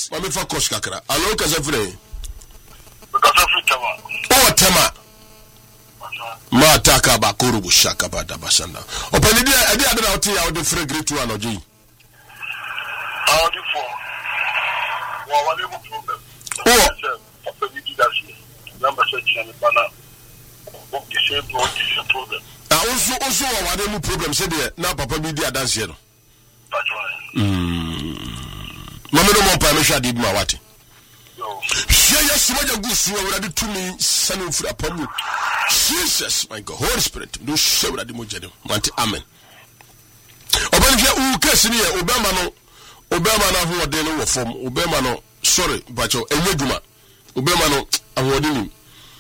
Mami fa course kakra. Alo Kasafre. Kasafre Tema. Ma taka ba Korobo Shaka ba da basanda. Opani dia ade ade na oti ya ode free great one oji. Audi for. Wa wale mo problem. Opani dia shi. Number search and bana. Okay, same problem. Also wa wale mo problem say dey na papa bi dia dance here no. That's right. Mama no mo pa me hwa de bi ma wate. Yes, Maja Gusu already to me, son of Apamu. Jesus, my God, Holy Spirit, do show that the Mujadu. Manti, amen. Obama, Cassidy, Obama, who are dealing from Obama, sorry, but your Enigma, Obama, awarding him.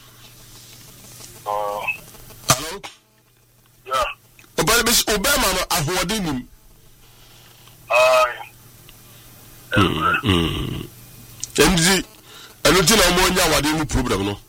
Hello? Yeah. Obama, awarding him. And until I'm one year, what do you problem? No,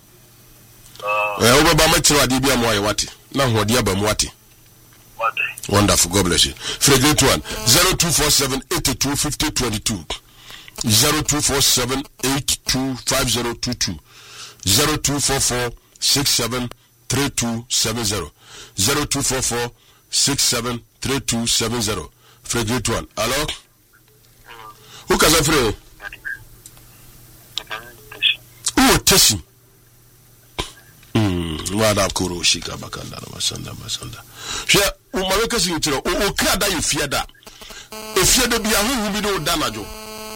over my child, I did be a wati. Now, what the other wati? Wonderful, God bless you. Fragrant one 0247 82 50 22 0247 82 5022 0244 67 3270 0244 67 3270. Fragrant one. Hello? Who can I pray? Teshi. Wada Koro Shika Bakanda Masanda. Share Umaweka Sintro, O Kada you fear that. If you be a who be no damajo.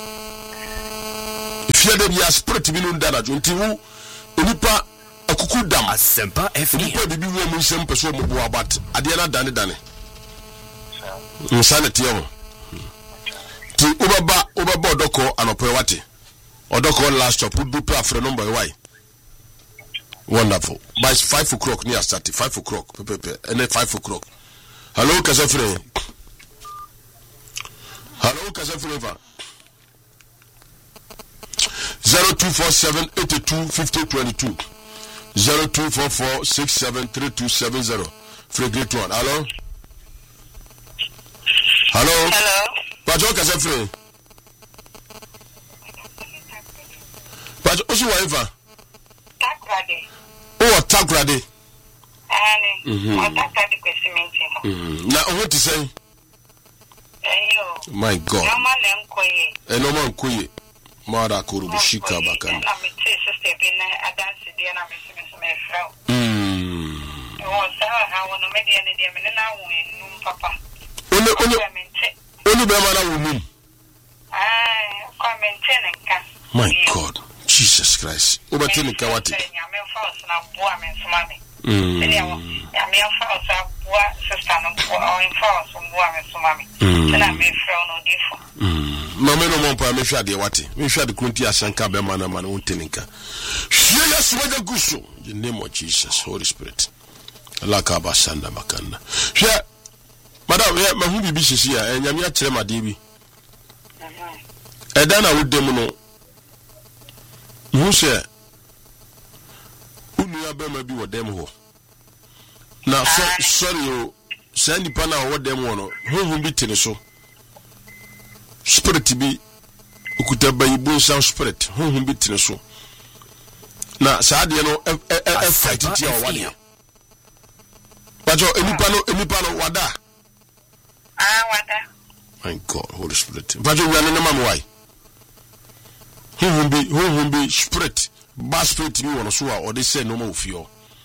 If you be a spirit be no damajo, until Unipa a cuckoo dam. A semper F. Nipa be woman some person about Adiana Dane. Insanity. To Ubaba Doko and Opewati. Odoko last stop would be for number why. Wonderful. By 5 o'clock near starting 5 o'clock. And then 5 o'clock. Hello, Kasafre. Hello, Kasafre. 0247 82 50 22 0244 67 3270. Frigate one. Hello. Hello. Hello. Pajo Kasafre. But also, whatever. Takrade. Oh, Takrade. Takrade question. Now, what to say? My God. No man koye. Mara Kuru Shika Bakan. I'm a sister in a dance dinner, Miss Frau. Oh, sir, I want to make any damn now, Papa. Only Bamana woman. Come and my God. Jesus Christ. Obatini Kawati. Mama no mompa me hwa de wate. Me hwa de kunti asanka be mana mana unteninka. Shia swaja guso. In the name of Jesus, Holy Spirit. Laka basanda makanda. Shia madam ya mahu bibi sisi ya enyame a kire made bi. Eda na wodem no. Muse unu ya be ma bi wodem ho. Na sorry o send pa na wodem ho no. Hu bi tene so. Spirit bi ukuta bayibu sound spirit hu bi tene so na saade no fight ti o wade bajo enipa no wada wada my God Holy Spirit bajo wi na mam why hu bi spirit ba spirit bi wono so a o de say no ma ofio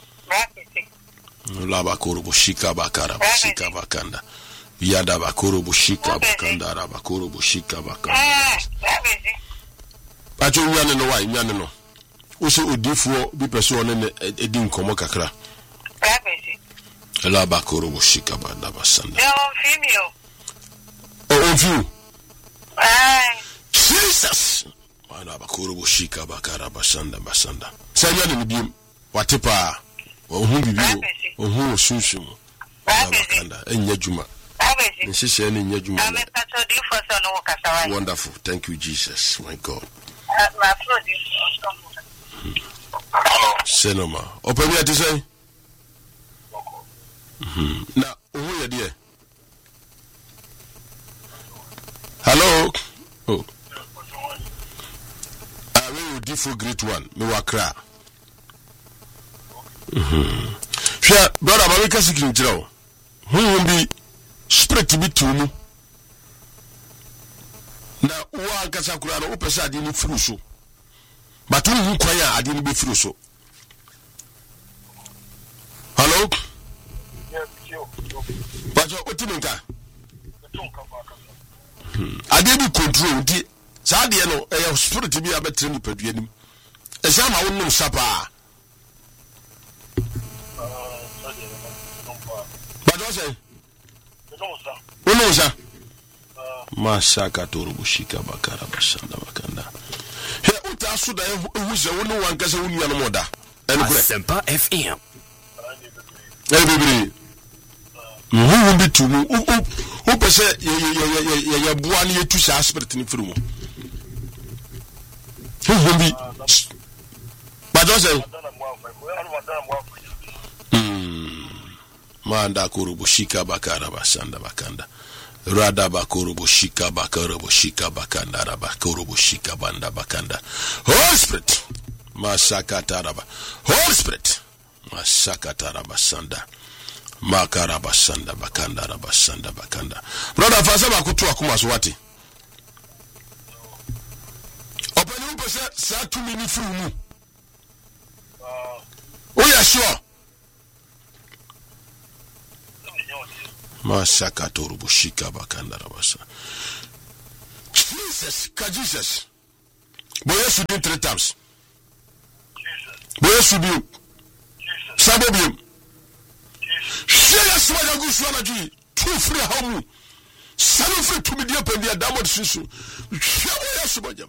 laba korobo shika bakara shika bakanda Yada bakoro bushika bakanda ra bakoro bushika bakanda. Pacho nyane no why nyane no. Oso odifuo bi peso one edi nkomo kakra. Ela bakoro bushika banda basanda. Oh few. Jesus. Mana bakoro bushika bakara basanda. Sanya ne biem watepa. Ohun bibi ohun sunsun. Bakanda enya juma. Wonderful. Thank you, Jesus. My God. Senoma. Open me to say. Now, who are dear? Hello. Oh. Fredifor Great One me wakra hwɛ brother ma meka sikin kyerɛ wo honhom bi spirit bi tu mu na wo ankasa kura no wopɛ sɛ ade no firi so but wo kwan a ade no be firi so. Hello? But what do you mean? I didn't control the Sadiano, a spirit to be a better than the a some I won't know Sapa. But what's it? Who knows, sir? Masaka Torubushika Bakara Bashanda Bakanda. Here, Utasuda, who's the only one because I wouldn't know more. And Semper FM. Everybody. Who be to me? Who per se ya buani ye tu sa spirit ni furu. Who be? But don't say. Manda kurubushika bakara basanda bakanda. Rada bakurubushika bakarubushika bakanda raba kurubushika banda bakanda. Holy Spirit. Masakataraba. Holy Spirit. Masakataraba sanda. Makaraba sanda bakanda raba sanda bakanda. Brother fasa bakutu akuma swati. Open you pese sa 2 minutes through mu. Oh yeah sure. Masakatoru bushika bakanda rabasa. Jesus, Jesus. Boy should do 3 times. Boy should do. Sabobium. Share swaya guswana ji. 2 free hamu. 7 free to me dear pendia damod sisu. Share swaya.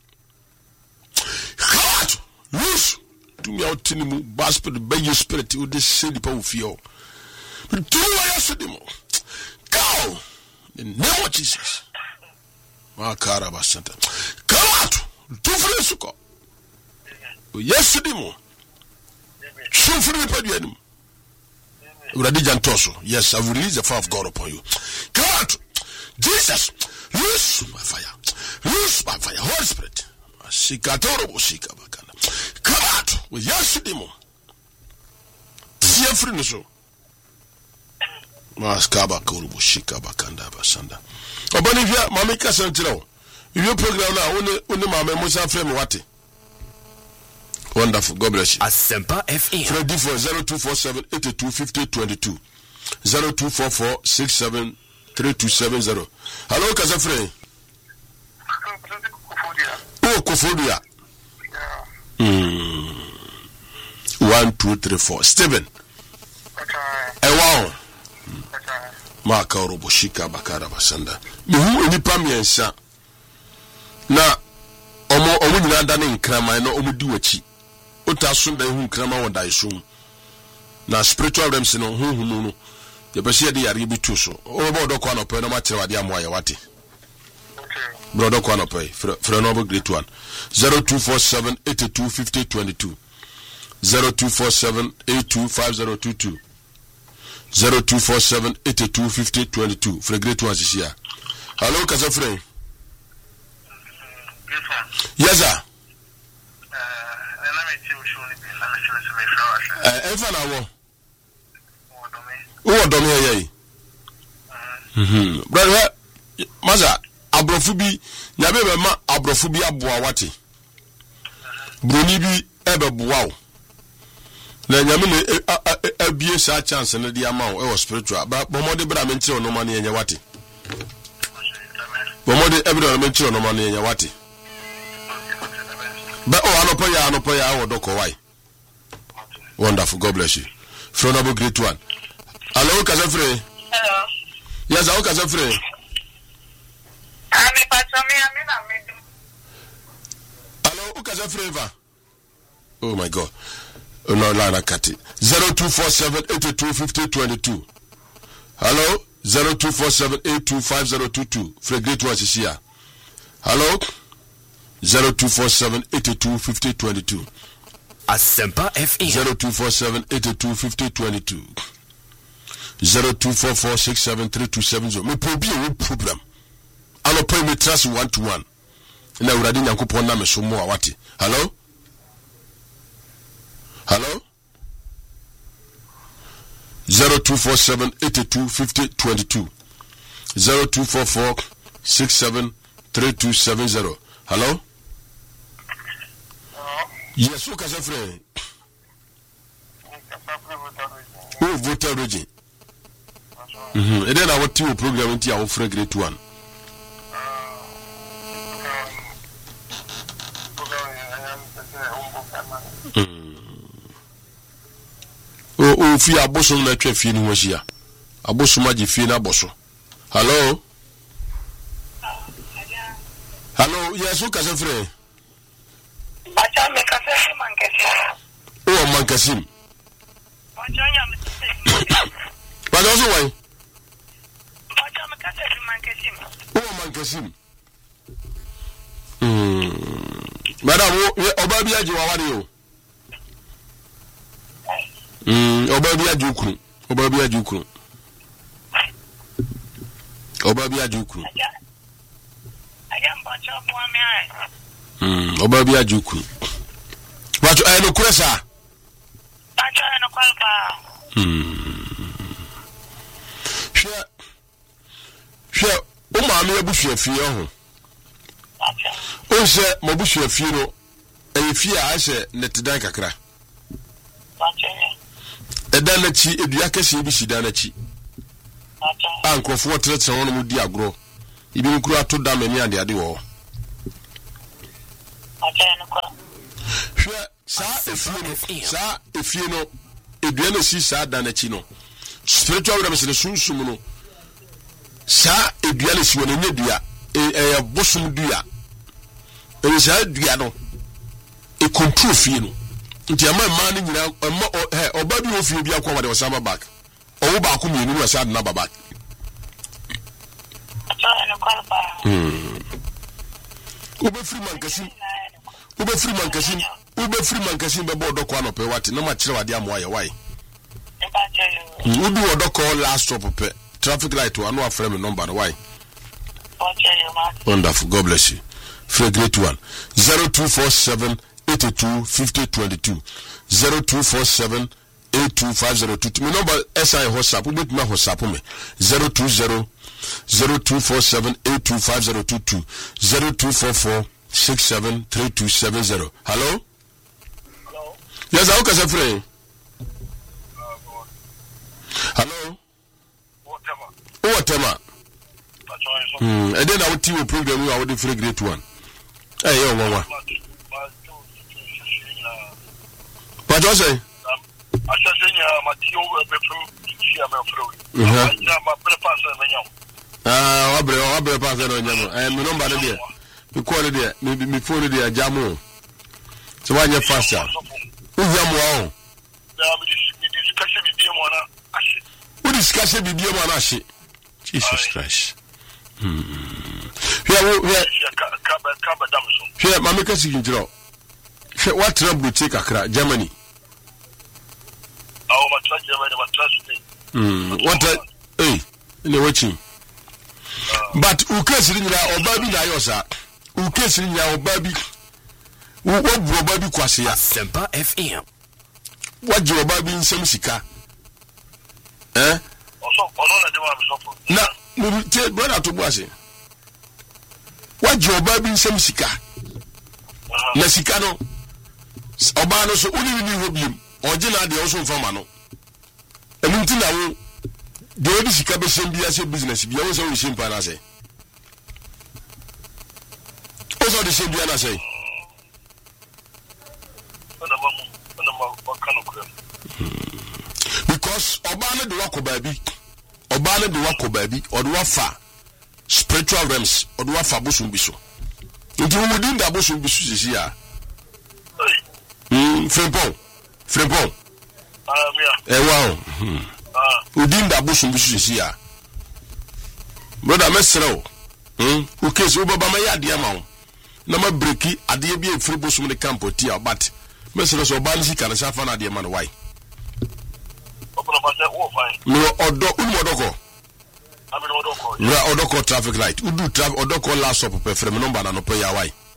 God, loose. Do me out tinimu basket by your spirit with this silly power feel. Do I ask them? Go in the name of Jesus. Makaraba Santa. Come out. Do for the suko. Yes, demo. Show for the padium. Radijan Toso. Yes, I will release the fire of God upon you. Come out. Jesus. Loose my fire. Loose my fire. Holy Spirit. Come out with yes, demo. See a friend so. Maskaba kurubu shika bakanda basanda. Obani via mamika sentiro. If you program now, only mama Musa frame wati. Wonderful. God bless you. Asempa FM. Freddy for 0247 825022. 0244 673270. Hello, Kazafre. Oh, Kofodia. 1, 2, 3, 4. Steven. Wow. Maka oroboshika bakara basanda. Mihu nipa miensa. Na omo nyina da ne nkrama na omo di wachi. Otaso da hu nkrama won dai so. Na spiritual realms no hu no. Ye be se de yare bi tu so. O bo do kwa no pe no ma kire wade amoa ye wate. Brother kwa no pe. Fre no Great One. 0247 825022. 0247 825022. 0247 825022. For Great One is here. Hello, Kazafre. Yes, sir. Brother, Maza, Abrofubi, Yabe ma Abrofubi Abuawati. Brunibi Ebe Buau. Na nyame abie sa chance na dia ma wo spiritual ba bomode bra menchi ono ma na yenya wate bomode ebra menchi ono ma na yenya wate ba o anopo ya wo doko why. Wonderful. God bless you. From Abu Great One. Hello, Kazafre. Hello. Yes, how Kazafre? Hello, Kazafre Eva. Oh my God. No, Lana Kati. 0247 825022. Hello? 0247 825022. For Great One is here. Hello? 0247 825022. Asempa FM. 0247 825022. 0244 673270. Me problem. I'll pay me trust 1-to-1. na urade nyankopon na me so mo a wate. Hello 0247825022 0244673270. Hello. Yes, who can say friend? Oh, voter region. And then our two program into our friend great one. Oh, fi abosom na twa fi ni ho hia. Abosom agi fi na boso. Hello. Hello, yes, who can say friend? Bacha me ka se Mankasim. Oh, Mankasim. Bacha ya me se. But also why? Bacha me ka se Mankasim. Oh, Mankasim. Madam, obabi aji wa wade yo. Obabi aji ukru. Obabi aji ukru. Ayam bacha kwa me ai. Obabi aji ukru. Wacho no kwesa. Bacha no kwalpa. Hwe o ma me abusu afie ho. O se mabusu afie no efie a hye netedan kakra. Bacha. Eda na chi edua kese bi shida na chi. Ankrofo wotretse wono mu di agro. Ibi nkuru ato da mani ade wo. Bacha no kwa. Hwe sa efie no edua na si sa da na chi no. Spiritual realms ne sunsum no. Sa edua na si wona nyedua bosum dua. Sa dua no e control fie no. Nti ama ma ni nyina oba bi ofie bi akwa wade osama back. Owo ba ko mi ni wa sa na baba. Ube free Mankasim be bodo kwa no pe wate na ma kire wade amoa ye why. Udu odoko last stop pe traffic light wa no afre me number why. Wonderful, God bless you. For a great one. 0247825022 0247825022. My number SI WhatsApp. Ubet ma WhatsApp me 0247825022 0244673270. Hello. Yes, how can I pray? Hello. Whatever. And then I will tell you a program you are the free great one. Hey, yo, Mama. What do I say? I said, Matthew, I'll pass it on you. I am no matter there. You call it there, maybe before the Jamu. So why you faster? Who's Jamu? Who discussion with you on Ashi? Jesus Christ. Here, Mamma Cassin draw. What trouble take a Germany? What in the watching? But who cares in your baby Diosa? Who cares in your baby? What baby Quasia? Semper FM. What your baby in Semsica? Eh? Na mu brother to boase. What your baby in Semsica? Na sika no. Oba no so uni ni hobiem. Original de also from ano. Emunti na wo de odi sika be sem bia se business bia wo so we simple na say. O so de sem bia na say. Because oba no de wako baby. Oba no de wako baby or do wafa spiritual realms or do wafa bosum bi so. Nti wo din da bosum bi so sisi ya. Frempon. Wow. Udin da bosum bi so sisi ya. Brother mesreo. Okay, so baba ma ya de ma wo. Na ma breki ade bi e free bosum de campo ti but mesreo so ba ni sika na safa na de ma no why. No odoko. Odoko traffic light. Udu traffic odoko last up per frame number na no pay ya why.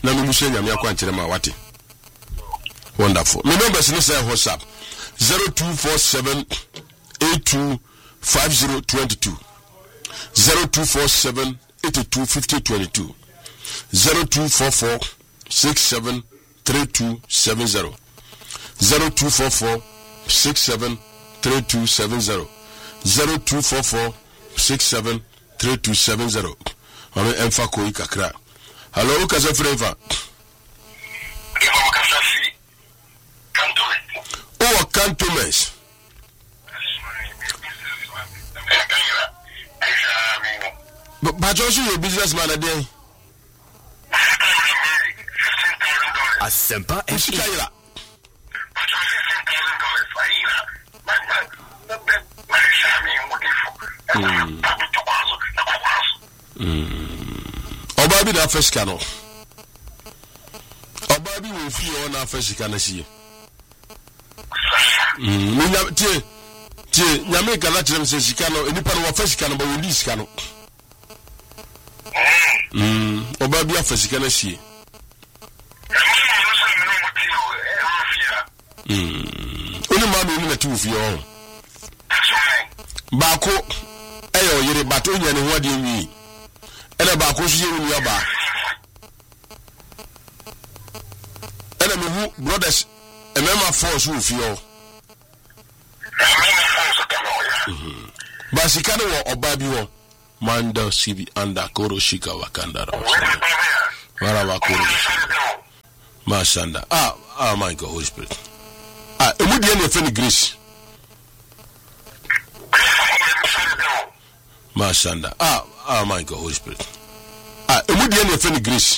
na me muso nyame akwa nkyere ma wate. Wonderful. My numbers no say WhatsApp 0247 82 5022 0247 82 5022 0244 67 3270 0244 67 3270 0244 67 3270. Ame emfa ko ikakra. Hello, kaza freva. Oh, Cantonese. But also your businessman again. Asempa FM. Obabi na first cano. Obabi will feel on first cano see. Nyame kana kyerem se sika no enipa no wafa sika no ba wodi sika no. Obabi afa sika na sie. Oni ma no ni na tu fi o. Baako eyo yire bato nya ne ho ade nwi. Ena baako so ye nwi aba. Ena me hu brothers emema force wo fi o. Basikane wo obabi wo manda sibi anda koro shika wakanda wara wakoro mashanda my God, Holy Spirit emudi ene feni grace mashanda my God, Holy Spirit emudi ene feni grace